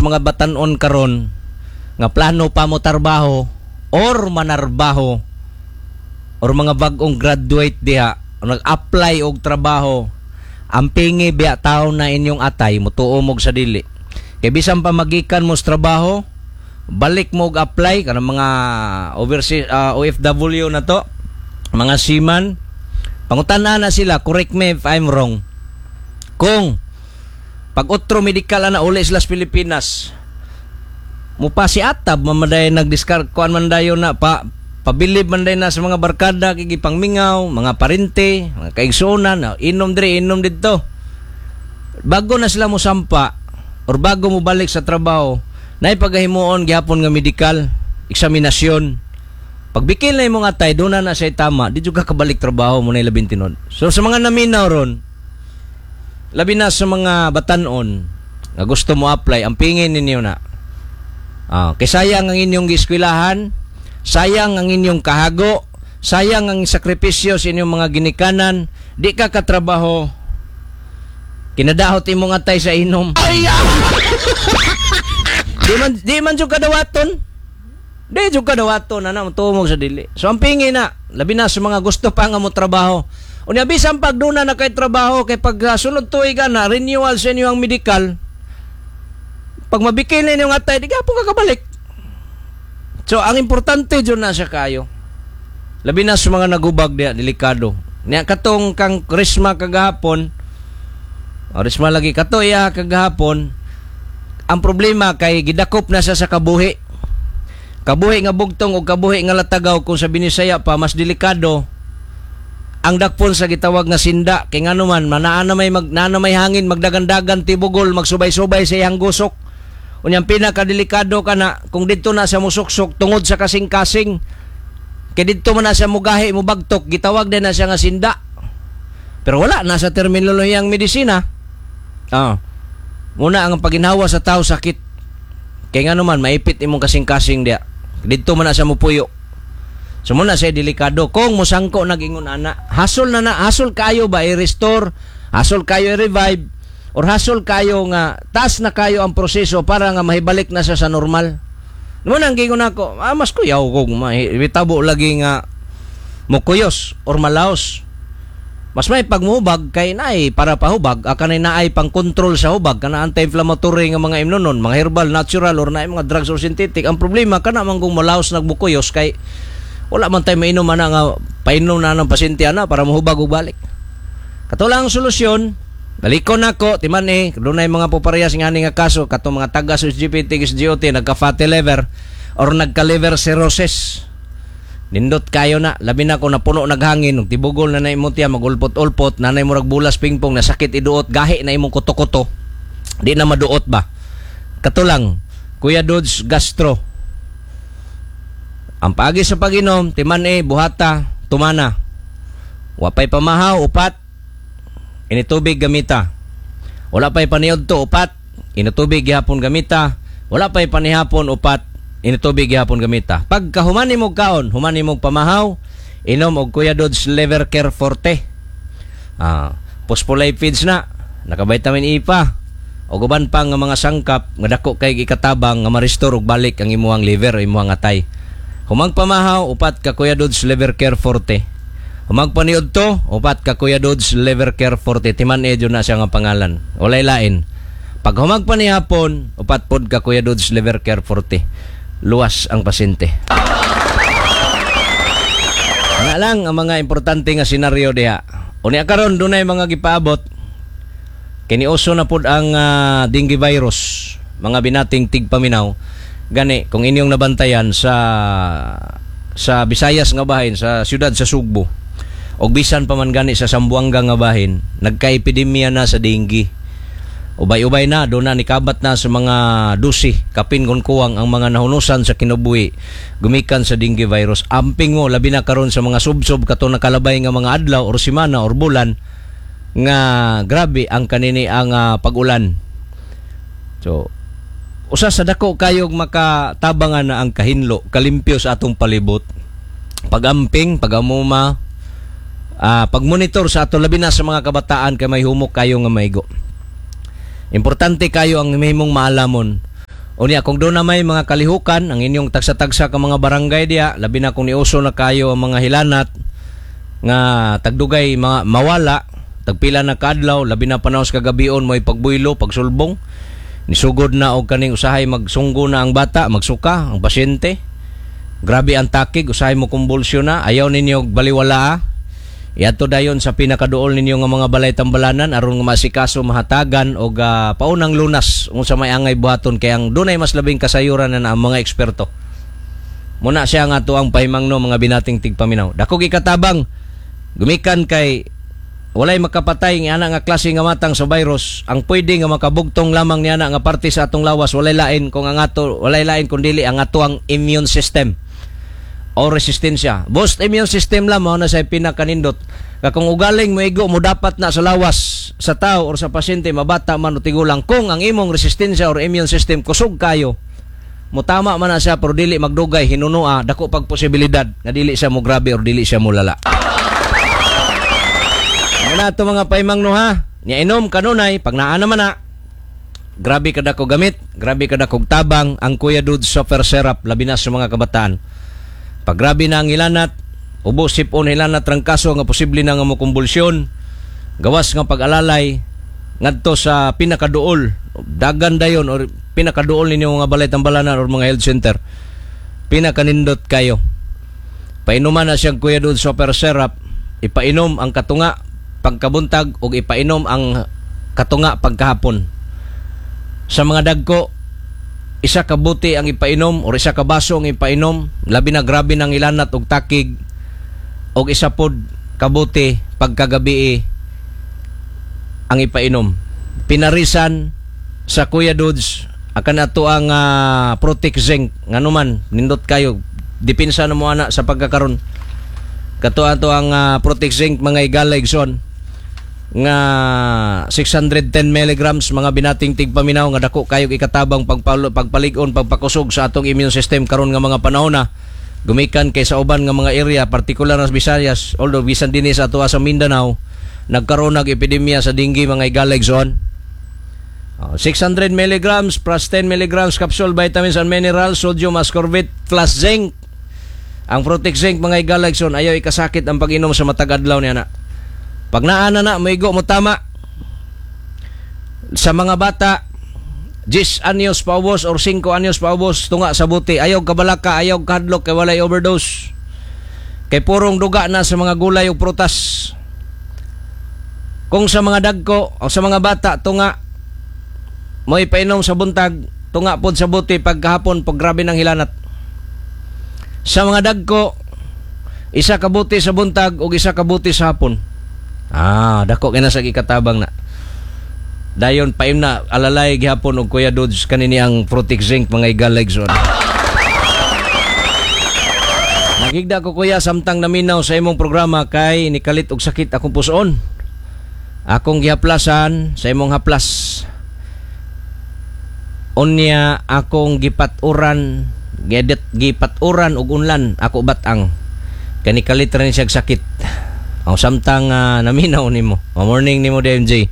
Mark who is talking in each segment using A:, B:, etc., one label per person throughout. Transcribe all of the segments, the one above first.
A: mga batanon karon nga plano pa mo trabaho or manarbaho or mga bag-ong graduate diha nag-apply og trabaho, ang pingi biya tao na inyong atay mutuo mo sa dili. Kay bisan pa magikan mo sa trabaho, balik mo og apply kanang mga overseas OFW na to, mga seaman, pangutana na sila, correct me if I'm wrong. Kung pag otro medical na uli sila sa Pilipinas, mo pa si atab mamaday nag-discard kuan man dayon na pabilib man day na sa mga barkada kay pangmingaw, mga parente, mga kaigsunan, inom diri, inom dito. Bago na sila mo sampa or bago mo balik sa trabaho, nay pagahimuon gyapon nga medical eksaminasyon. Pagbikil na imong atay do na say tama, di juga kabalik trabaho mo na labing tinud. So sa mga naminaw ron, labi na sa mga batanon nga gusto mo apply, ang pingin ninyo na. Kay sayang ang inyong giskwelahan, sayang ang inyong kahago, sayang ang sakripisyo sa inyong mga ginikanan, di ka katrabaho, kinadahot imong atay sa inom. di man jud kadawaton. Di jud kadawaton ana tumog sa dili. So ang pingin na, labi na sa mga gusto pa nga mo trabaho. Unya bisan pag duna na kay trabaho, kay pag sunod tuig na renewal sa inyong medical, pag mabikil na inyong atay, di ka po kakabalik. So, ang importante dyan na siya kayo. Labi na sa mga nagubag diya, delikado. Niya katong kang Krisma kagahapon, Krisma lagi kato iya kagahapon, ang problema kay gidakop na siya sa kabuhi. Kabuhi nga bugtong o kabuhi nga latagaw, kung sa Binisaya pa, mas delikado. Ang dakpon sa gitawag nga sinda, kay nga naman, manaan na may hangin, magdagandagan, tibugol, magsubay-subay sa iyang gusok. Unyang pinakadelikado ka na kung dito na sa musuksok tungod sa kasing-kasing, kay dito man na sa mugahi mubagtok, gitawag din na siya nga sinda, pero wala nasa terminolohiyang medisina. Muna ang paginhawa sa tao sakit, kay nga naman maipit imong kasing-kasing dia, dito man na sa mupuyo. So muna siya delikado. Kung musangko nagingon ana, hasol kayo ba i-restore, hasol kayo i-revive, or hasol kayo nga taas na kayo ang proseso para nga mahibalik na siya sa normal. Naman ang gingon ako, mas kuyaw kong mahitabo lagi nga mukuyos or malaos. Mas may pagmuhubag kay naay para pahubag, akanay naay pang control sa hubag, kana anti-inflammatory nga mga imnonon, mga herbal, natural, or naay mga drugs or synthetic. Ang problema kana man kung malaos nagbukuyos kay wala man tayo mainom ana nga painom na ng pasyente ana para mahubag og balik. Katulang ang solusyon, balikon nako timan dunay mga poparehas nga nga kaso katong mga taga sa SGPT GOT nagka-fatty liver or nagka-liver cirrhosis. Nindot kayo na, labi na ko napuno naghangin, tibugol na imong tiya magulpot-ulpot, nanay mo ragbulas pingpong, nasakit iduot, gahi na imong kuto-kuto. Di na maduot ba? Katulang, Kuya Dudes Gastro. Ang pagi sa pag-inom, timan buhata, tumana. Wapay pamahaw, upat. Initubig gamita. Wala pa'y paniod to, upat. Initubig gihapon gamita. Wala pa'y panihapon, upat. Initubig gihapon gamita. Pagka humani mo kaon, humani mo pamahaw, inom og Kuya Dudes Liver Care Forte. Phospholipids na, naka-vitamin E pa. O guban pang nga mga sangkap, nga dako kay ikatabang nga ma-restore og balik ang imuhang liver o imuhang atay. Humang pamahaw, upat ka Kuya Dudes Liver Care Forte. Humagpaniod to, upat ka Kuya Dudes Liver Care Forte. Timan edyo na siya nga pangalan. Walay lain. Pag humagpanihapon, upat pod ka Kuya Dudes Liver Care Forte. Luwas ang pasyente. Nga lang ang mga importante nga senaryo diha. Unya karon dunay mga gipaabot. Kiniuso na pod ang dengue virus. Mga binating tigpaminaw. Gani, kung inyong nabantayan sa Visayas nga bahin, sa siyudad sa Sugbo, o bisan pa man gani sa Zamboanga nga bahin, nagka-epidemya na sa dengue. Ubay-ubay na, doon na nikabat na sa mga dusi, kapin kung kuwang ang mga nahunusan sa kinabuhi, gumikan sa dengue virus. Amping mo, labi na karon sa mga sub-sub, kato nakalabay nga mga adlaw, or simana, or bulan, nga grabe ang kanini ang pag-ulan. So, usa sa dako kayog makatabangan na ang kahinlo, kalimpyo sa atong palibot. Pag-amping, pag-amuma, pag-monitor sa ato labi na sa mga kabataan kay may humok kayo nga maigo. Importante kayo ang mahimong maalamon Unya kung doon na may mga kalihukan ang inyong tagsa-tagsa ka mga barangay diya, labi na kung niuso na kayo ang mga hilanat nga tagdugay mga mawala, tagpila na kadlaw, labi na panahon sa kagabion mo pagbuylo, pagsulbong, nisugod na og kaning usahay magsunggo na ang bata, magsuka ang pasyente. Grabe ang takig, usahay mo kumbulsyon na, ayaw ninyo baliwala. Iato dayon sa pinakaduol ninyo nga mga balay tambalanan aron nga masikaso mahatagan og paunang lunas unsa may angay buhaton kay ang dunay mas labing kasayuran na ang mga eksperto. Muna siya nga tuang pahimangno mga binating tigpaminaw. Dako gikatabang gumikan kay walay makapatay nga ana nga klase nga matang sa virus. Ang pwede nga makabugtong lamang niya nga parte sa atong lawas walay lain kung ang ato walay lain kundi ang atuang immune system o resistensya. Boost immune system lang mo na sa pinakanindot. Kung ugaling mo igo mo dapat na sa lawas sa tao o sa pasyente, mabata man o tigulang, kung ang imong resistensya or immune system kusog kayo, mo tama man na siya pero dili magdugay, hinunua, dako pag posibilidad na dili siya mo grabe or dili siya mo lala. Muna ito mga paimangno ha. Nya inom kanunay, pag naa naman na, grabe kada ko gamit, grabe kada kog tabang ang Kuya Dudes Super Syrup, labi na sa mga kabataan. Pag grabe na ang ilanat, ubos sipon ilanat trangkaso nga posible na nga mo kumbulsyon, gawas nga pag-alalay ngadto sa pinakaduol, dagan dayon or pinakaduol ninyo mga balay tambalanan or mga health center, pinakanindot kayo. Painuman na siyang Kuya Dudes Super Syrup, ipainom ang katunga pagkabuntag o ipainom ang katunga pagkahapon. Sa mga dagko, isa ka buti ang ipainom o isa ka baso ang ipainom, labi na grabe ng ilanat og takig, o isa pod kabuti pagkagabi ang ipainom. Pinarisan sa Kuya Dudes akan ato ang Protic Zinc nganuman nindot kayo dipinsa na mo ana sa pagkakaron kato ato ang Protic Zinc mga igaligson nga 610 mg mga binating tigpaminaw nga dako kayo ikatabang pagpalig-on pagpakusog sa atong immune system karon nga mga panahon na gumikan kay sa uban nga mga area particular sa Visayas, although bisan dinhi sa ato sa Mindanao nagkaroon ng epidemya sa dengue mga igaligson. 600 mg plus 10 mg capsule vitamins and minerals, sodium ascorbate plus zinc. Ang Protic Zinc mga igaligson ayaw ikasakit ang pag-inom sa matag adlaw niya na. Pag naana na, maigo mo tama. Sa mga bata, 10 anyos paubos or 5 anyos paubos, tunga sa buti. Ayaw kabalaka, ayaw kahadlok, kay walay overdose. Kay purong duga na sa mga gulay o prutas. Kung sa mga dagko o sa mga bata, tunga, mo ipainom sa buntag, tunga pod sa buti pagkahapon, pag grabe ng hilanat. Sa mga dagko, isa kabuti sa buntag o isa kabuti sa hapon. Dako kay nasa ikatabang na. Dayon paim na alalay gihapon og Kuya Dudes kanini ang Protic Zinc mga igaligson. Nagigda ko kuya samtang naminaw sa imong programa kay nikalit og sakit akong puson. Akong gihaplasan sa imong haplas. Unya akong gipaturan, gipaturan og unlan ako batang. Kani kalit ra ni siya sakit. Ang samtang naminaw nimo. Morning nimo DMJ.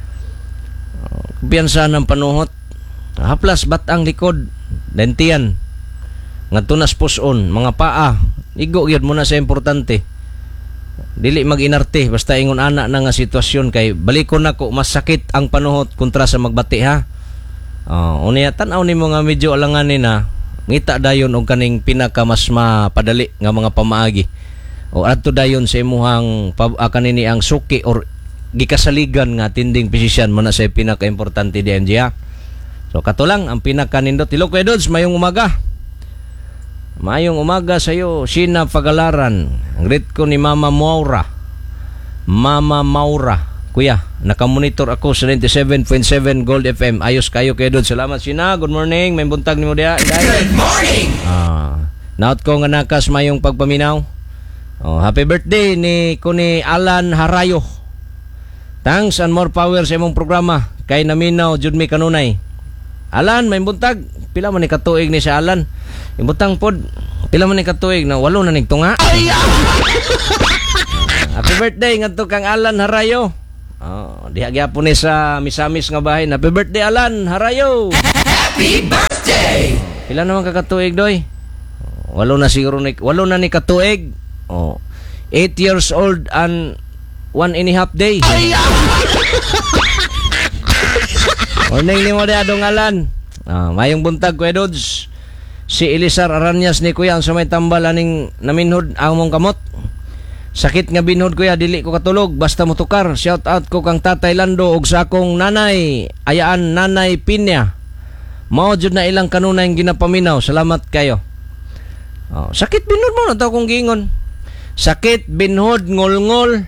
A: Piyansa ng panuhot. Haplas batang likod. Dentian. Ngadto puson, mga paa. Igo gyud mo na sa importante. Dili mag-inarte basta ingon ana na nga sitwasyon kay balikon nako mas sakit ang panuhot kontra sa magbati ha. Unya tan-aw nimo nga medyo alanganin na ngita dayon og kaning pinaka mas mapadali nga mga pamaagi. O adto dayon sa imuhang kanini ang suki or gikasaligan nga tinding physician mo na sa pinaka-importante DMG ha. So kato lang ang pinaka-nindot. Hello Kuya Dudes, mayong umaga. Mayong umaga sa iyo, Sina Pagalaran. Ang greet ko ni Mama Maura. Mama Maura. Kuya, nakamonitor ako sa 97.7 Gold FM. Ayos kayo Kuya Dudes. Salamat Sina. Good morning. May buntag ni mo diha. Good morning. Naot ko nga nakas mayong pagpaminaw. Happy birthday ni Alan Harayo. Thanks and more power sa imong programa. Kay naminaw jud mi kanunay. Alan, may buntag. Pila man ni katuig ni sa Alan? Imbutang pod. Pila man ni katuig na walo na ning tunga. Happy birthday ngadto kang Alan Harayo. Diha gyapon ni sa misamis nga bahay. Happy birthday Alan Harayo. Happy birthday. Pila naman ka katuig, doy? Walo na siguro walo na ni katuig. Oh. 8 years old and 1.5 day. Morning ni mo de adong ngalan. Mayong buntag Kuya Dudes. Si Elisar Aranyas ni Kuya ang sa may tambal aning naminhod ang mong kamot. Sakit nga binhod Kuya, dili ko katulog basta motukar. Shout out ko kang Tatay Lando ug sa akong nanay, ayaan Nanay Pinya. Mao jud na ilang kanunay ginapaminaw. Salamat kayo. Sakit binhod mo na taw kong gingon. Sakit binhod ngol-ngol.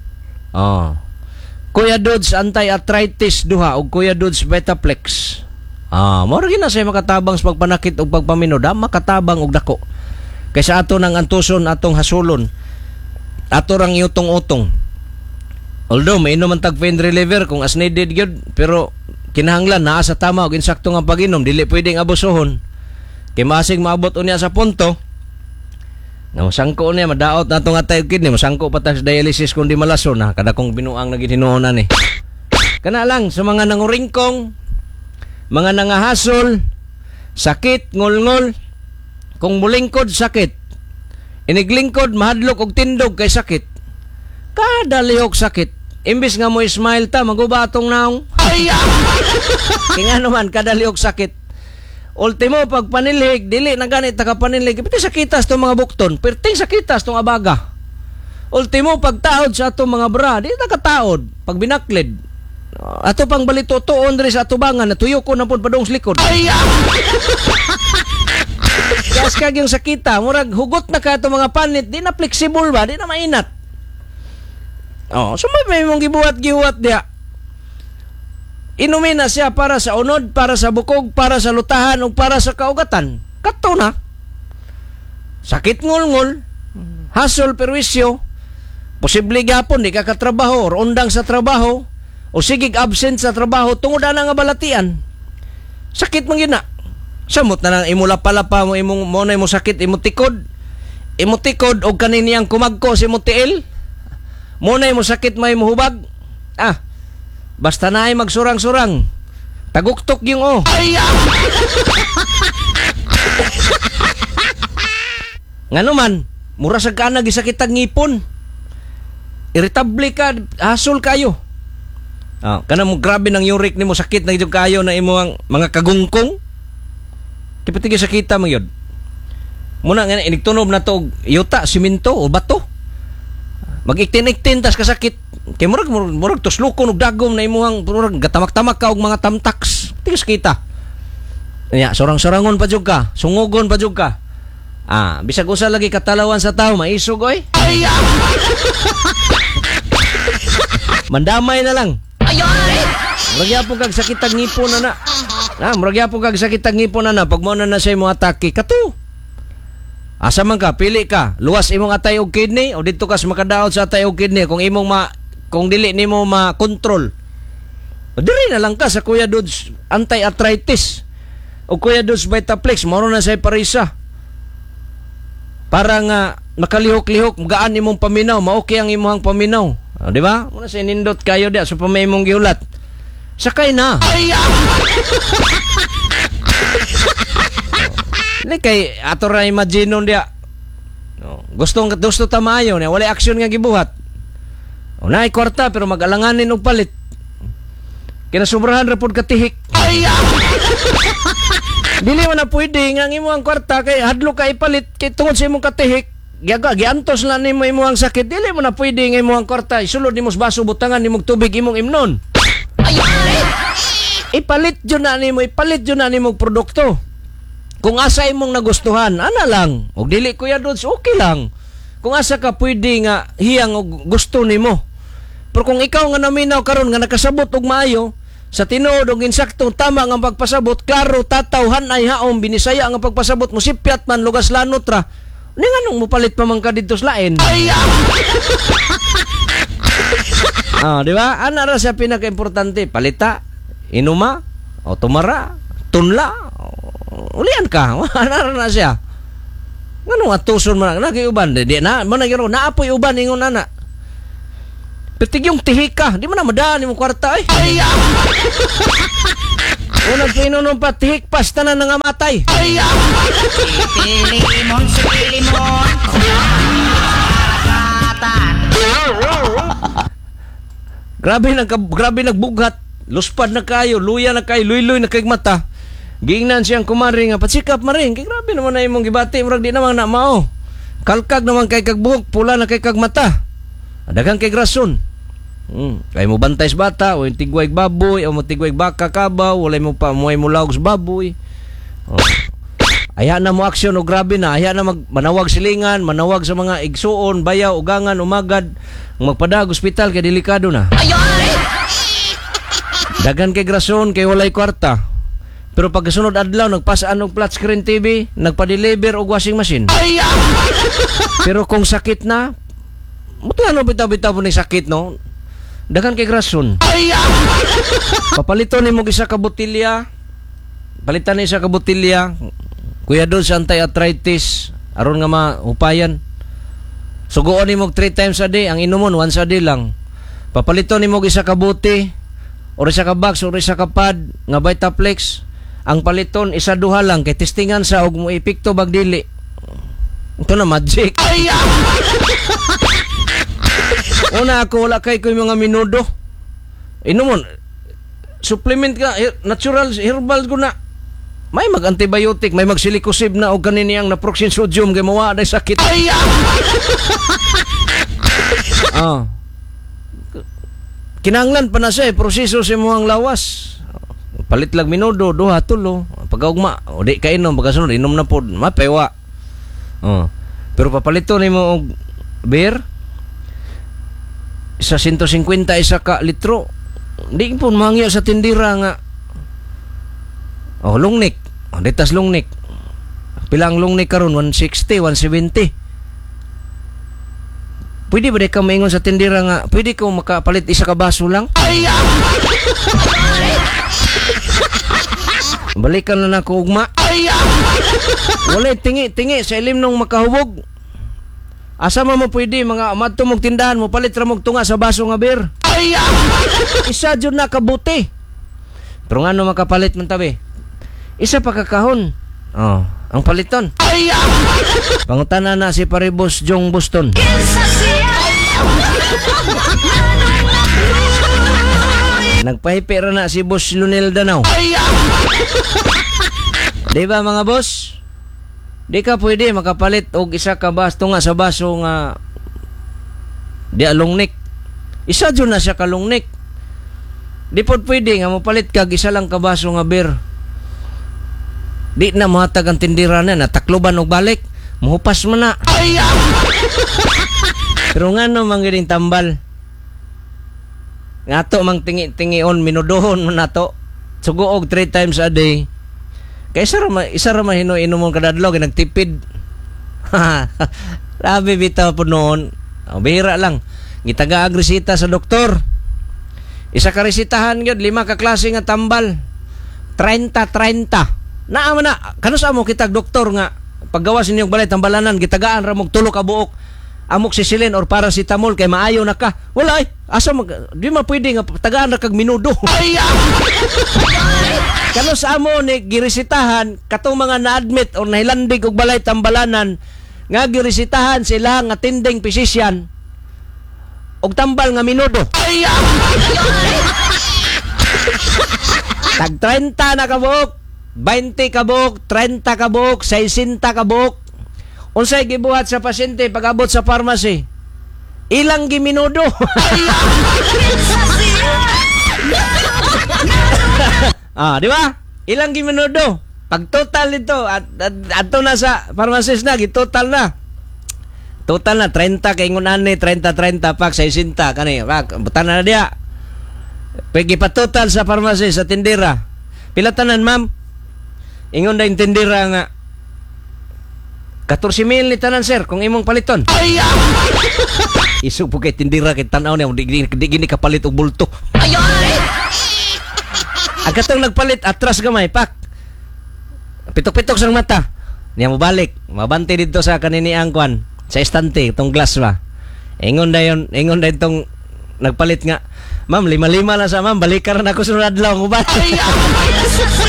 A: Kuya Dudes anti-arthritis duha ug Kuya Dudes Vitaplex. Mao ra na say makatabang sa pagpanakit ug pagpaminod, makatabang og dako. Kaysa ato nang antuson atong hasulon. Ato rang iutong-utong. Although may inom man tag pain reliever kung as needed gyud, pero kinahanglan naa sa tama og insakto nga pag-inom, dili pwedeng abusohon. Kay masig maabot unya sa punto nga masangko niya madaot natong atay kidney, masangko patas dialysis kung di malason na kada kong binuang nagitinuonan ni. Kana lang sa mga nanguringkong, mga nangahasol, sakit, ngol-ngol, kung mulingkod, sakit. Iniglingkod, mahadlok og tindog kay sakit. Kada lihok sakit. Imbis nga mo smile ta, magubatong naong. Kaya naman, kada lihok sakit. Ultimo, pag panilig, dili na ganit ta ka panilig. Pati sakitas itong mga bukton, perting sakitas itong abaga. Ultimo, pag taod sa atong mga bra, di na kataod. Pag binaklid, ato pang balito tuon diri sa atubangan na tuyo ko na pud padung sa likod. Gas kag yung sakita, murag hugot na ka itong mga panit, di na flexible ba, di na mainat. So may mong gibuhat diya. Inumin na siya para sa unod, para sa bukog, para sa lutahan, o para sa kaugatan. Kato na. Sakit ngol-ngol, hasol perwisyo, posible gapon di ka katrabaho or undang sa trabaho, o sigig absent sa trabaho tungod na nga balatian. Sakit man gina. Samot na lang imulapalapa mo imong mo na imong sakit imong tikod og kaniniyang kumagko si imong tiil. Mo na imong sakit may muhubag. Basta na ay magsurang-surang. Taguktok yung Ngano man, mura sa kana gisakit ang ngipon. Irritable ka, hasol kayo. Kana mo grabe ng uric nimo, sakit na ito kayo na imo ang mga kagungkong. Tipatigi sakita mo yun. Muna nga inigtunob na to yuta, siminto o bato. Mag-iktin-iktin tas kasakit. Kay murag tuslukon og dagom na imuhang murag gatamak-tamak ka og mga tamtaks. Tigas kita. Sorang-sorangon pa jud ka, sungugon pa jud ka. Bisag usa lagi katalawan sa tao, maisog oy. Mandamay na lang. Murag po kag sakit ang ngipon na. Murag po kag sakit ang ngipon na pag mo na siya mo atake kato. Asa man ka, pili ka, luwas imong atay og kidney o dito ka makadaot sa atay og kidney kung kung dili nimo ma-control. Diri na lang ka sa Kuya Dudes anti-arthritis o Kuya Dudes Vitaplex, mao na say parisa. Para nga makalihok-lihok, gaan imong paminaw, maoke ang imong paminaw. Di ba? Muna sa inindot kayo dia sa pamay mong giulat. Sakay na. Ni kay ato ra imagine dia. Gusto tamayo niya, wala aksyon nga gibuhat. Naay kwarta pero mag-alanganin og palit. Kinasubrahan ra pud katihik. Dili man na pwede nga ang imong kwarta kay hadlo ka ipalit kay tungod sa imong katihik. Giantos na nimo imong sakit, dili mo na pwede nga imong kwarta isulod nimo sa baso butangan nimo tubig imong imnon. Ipalit jud na nimo produkto. Kung asa imong nagustuhan, ana lang. Og dili Kuya Dudes, okay lang. Kung asa ka pwede nga hiyang og gusto nimo. Pero kung ikaw nga naminaw karon nga nakasabot og maayo, sa tinuod og insaktong tama nga pagpasabot, klaro tatawhan ay haom binisaya nga pagpasabot mo sipyat man lugas lanot ra. Ni nganong mo palit pa man ka dito sa lain? Di ba? Ana ra siya pinaka-importante, palita, inuma, o tumara, tunla, ulian ka. Ana ra na siya. Nganong atuson man nagiuban di na mo nagiro naapoy uban ingon ana. Pertig yung tihika, di mo na madaan mo kwarta ay. Unang pinunong patihik, pasta na nangamatay.
B: Sipilimon, sipilimon.
A: Grabe nagbughat. Luspad na kayo, luya na kayo, luy-luy na kay mata. Giingnan siyang kumari nga, patsikap maring. Kay grabe naman na imong gibati, murag di naman na mao. Kalkag naman kay kagbuhok, pula na kay kagmata. Daghang kay grason. Kay mo bantay sa bata, o yung tigway baboy, o mo tigway baka kabaw, walay mo pa, muay mo lawag sa baboy. Aya na mo aksyon o grabe na, aya na manawag silingan, manawag sa mga igsuon, bayaw, ugangan, umagad, magpadag ospital kay delikado na. Dagan kay grason kay walay kwarta. Pero pagkasunod adlaw nagpasaan og flat screen TV, nagpa-deliver og washing machine. Pero kung sakit na, mutano bitaw-bitaw po ni sakit no. Dagan kay grason. Papalito nimo isa ka botilya. Palitan ni isa ka botilya. Kuya doon sa anti-arthritis aron nga mahupayan. Sugoon nimo 3 times a day, ang inumon once a day lang. Papalito nimo isa ka bote. O isa ka box, o isa ka pad nga Vitaplex. Ang paliton isa duha lang kay testingan sa og mo epekto bagdili. Ito na magic. Una ako wala kay ko yung mga minudo. Inumon supplement ka natural herbal ko na. May mag-antibiotic, may mag-silicosib na o kaniniyang na proxin sodium kay mawa na sakit. Kinanglan pa na siya proseso sa mga lawas. Palit lang minudo, duha, tulo. Pagkaugma, o di ka inom, pagkasunod, inom na po, mapewa. Pero papalito ni mo og beer, sa 150 isa ka litro. Di po mangyo sa tindira nga. Lungnik. Ditas lungnik. Pilang lungnik karon 160, 170. Pwede ba ka maingon sa tindira nga, pwede ko makapalit isa ka baso lang? Balikan na na ko ugma. Walay tingi sa ilim nung makahubog. Asa mo pwede mga madto mong tindahan mo palit ra mong tunga sa baso nga beer. Isa jud na kabuti. Pero nga no makapalit man tabi. Isa pa kakahon. Ang paliton. Pangutana na si Paribos Jong Boston. Nagpahipira na si Boss Lunel Danao. Di ba mga boss? Di ka pwede makapalit og isa ka basto nga sa baso nga di alungnik. Isa dyan na siya kalungnik. Di po pwede nga mapalit kag isa lang ka baso nga beer. Di na mahatag ang tindira na natakloban og balik. Muhupas mo na. Pero nga no manggiling tambal. Nga to mang tingi-tingion minudohon mo na to. Sugoog 3 times a day. Kaya isa ra mahino-inomon kadadlaw nagtipid. Grabe bitaw po noon. Bihira lang. Gitaga ang resita sa doktor. Isa ka resitahan yun, 5 ka klase nga tambal. 30-30. Naama na. Kanus amo kitag doktor nga paggawas ninyong balay tambalanan, gitagaan ra mog 3 ka buok. Amok sisilin or paracetamol kay maayo na ka. Wala asa di man pwede nga tagaan ra kag minudo. Kano sa amo ni giresitahan katong mga na-admit or nahilandig og balay tambalanan nga giresitahan sila nga tinding physician og tambal nga minudo. Tag 30 na ka buok, 20 ka buok, 30 ka buok, 60 ka buok. Unsay gibuhat sa pasyente pag-abot sa pharmacy? Ilang giminudo? Di ba? Ilang giminudo? Pag total nito at ato na sa pharmacist na, gitotal na. Total na 30 kay ngunani 30 pak 60 kani. Butan na dia. Pagi pa total sa pharmacist sa tindera. Pila tanan ma'am? Ingon da tindera nga 14,000 ni tanan sir kung imong paliton. Isog po kay tindira kay tanaw niya di gini kapalit og bulto. Agatong nagpalit atras gamay pak. Pitok-pitok sa mata. Niya mo balik, mabante dito sa kaniniang kwan sa estante itong glass ba. Ingon dayon tong nagpalit nga. Ma'am, 5-5 na sa ma'am, balikan na ako sunod adlaw mo ba?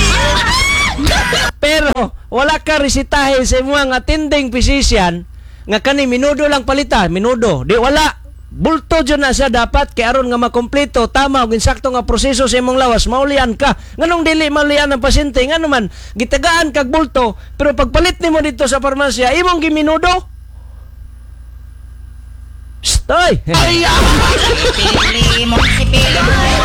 A: Pero wala ka resitahin sa imong attending physician nga kani minudo lang palita, minudo. Di wala. Bulto dyan na siya dapat kay aron nga makompleto tama og insakto nga proseso sa imong lawas maulian ka. Nganong dili maulian ang pasyente ngano man gitagaan kag bulto pero pagpalit nimo dito sa parmasya imong giminudo. Stoy.
B: Pili mo si Pili.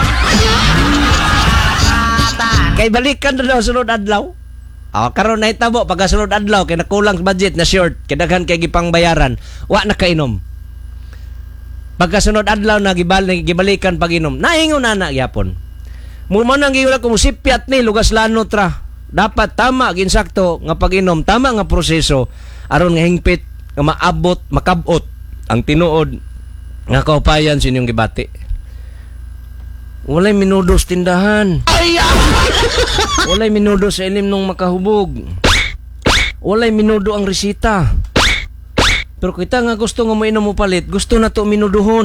A: Kay balikan na daw sunod adlaw. Karon na hitabo pagka sunod adlaw kay nakulang budget na short kay daghan kay gipang bayaran wa na kainom. Pagkasunod adlaw na gibalikan pag-inom. Naingon na gyapon. Mo nang giwala ko musipyat ni lugas lano tra. Dapat tama ginsakto nga pag-inom, tama nga proseso aron nga hingpit nga maabot, makabot ang tinuod nga kaupayan sinyong gibati. Walay minudo sa tindahan. Walay minudo sa ilim nung makahubog. Walay minudo ang resita. Pero kita nga gusto nga mainom mo palit, gusto na to minuduhon.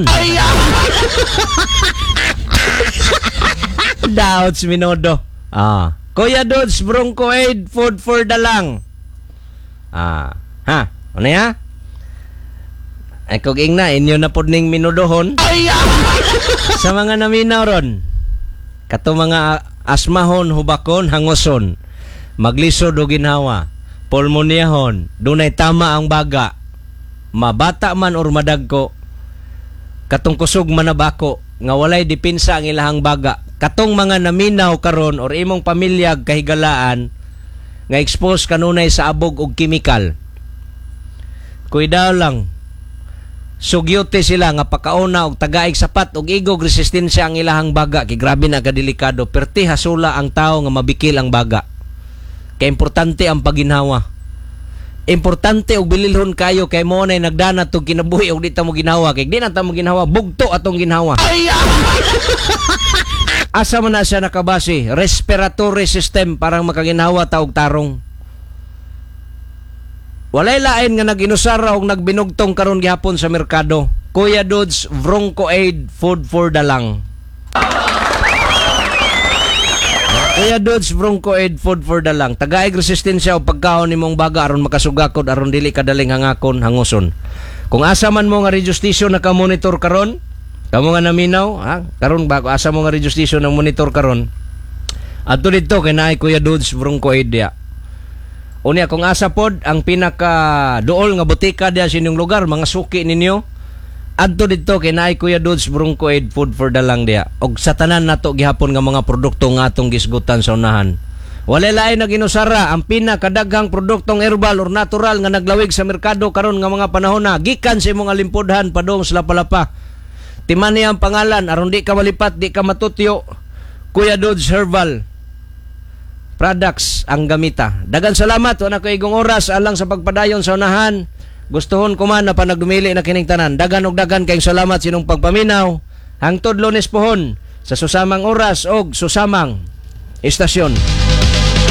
A: Doubts minudo. Kuya Dudes, Bronco Aid, food for dalang. Ano ya? Ay kog ingna, inyo na pod ning minuduhon. Sa mga naminaw ron, kato mga asmahon, hubakon, hangoson, maglisod o ginhawa, pulmonyahon, dunay tama ang baga, mabata man or madagko, katong kusog manabako, nga walay depensa ang ilahang baga, katong mga naminaw karon or imong pamilyag kahigalaan, nga expose kanunay sa abog og kimikal. Kuidaw lang, sugyote sila nga pakauna og tagaig sapat og igog resistensya ang ilahang baga, kay grabe na kadelikado, perti hasula ang tao nga mabikil ang baga. Kay importante ang paginhawa. Importante og bililhon kayo kay mo na nagdana tog kinabuhi og di ta mo ginhawa kay di na ta mo ginhawa bugto atong ginhawa. Asa man na siya nakabase? Respiratory system parang makaginhawa ta og tarong. Walay lain nga naginusara og nagbinugtong karon gihapon sa merkado. Kuya Dudes, Bronco Aid, food for dalang. Kuya Dudes, Bronco Aid, food for dalang. Tagaig resistensya o pagkaon nimong baga aron makasugakod aron dili kadaling hangakon, hanguson. Kung asa man mo nga radio station naka-monitor karon, kamo nga naminaw, karon ba asa mo nga radio station nang monitor karon. Adto dito kay naay Kuya Dudes, Bronco Aid dia. Unya kung asa pod ang pinaka duol nga butika diya sa inyong lugar, mga suki ninyo, adto dito kay naay Kuya Dudes, Bronco Aid, food for dalang diya. Og sa tanan nato gihapon nga mga produkto nga atong gisgutan sa unahan. Walay lain na ginusara ang pinakadaghang produktong herbal or natural nga naglawig sa merkado karon nga mga panahon na gikan sa imong alimpudhan padong sa lapalapa. Timani ang pangalan aron di ka malipat, di ka matutyo. Kuya Dudes Herbal Products ang gamita. Dagan salamat wala ko igong oras alang sa pagpadayon sa unahan. Gustuhon ko man na panagdumili na kining tanan. Dagan og dagan kayong salamat sinong pagpaminaw. Hangtod Lunes pohon sa susamang oras og susamang istasyon.